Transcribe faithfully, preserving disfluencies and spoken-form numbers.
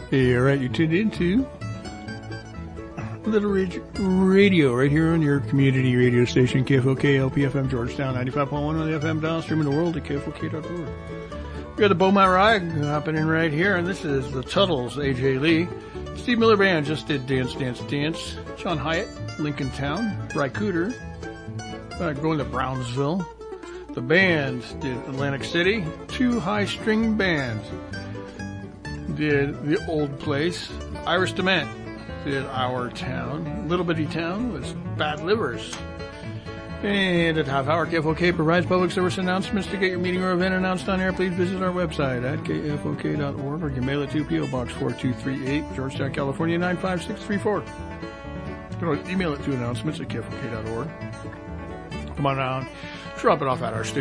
Yeah, right. You tuned into Little Ridge Radio right here on your community radio station, K F O K L P F M Georgetown, ninety-five point one on the F M dial, streaming the world at K F O K dot org. We got the Beaumont Ride happening right here, and this is the Tuttles, A J Lee. Steve Miller Band just did Dance, Dance, Dance. John Hyatt, Lincoln Town. Bry Cooter, uh, going to Brownsville. The band did Atlantic City. Two High String Bands did The Old Place. Iris DeMent did Our Town. Little Bitty Town was Bad Livers. And at half hour, K F O K provides public service announcements. To get your meeting or event announced on air, please visit our website at K F O K dot org, or you can mail it to P O Box four two three eight, Georgetown, California nine five six three four. You can always email it to announcements at K F O K dot org. Come on down, drop it off at our studio.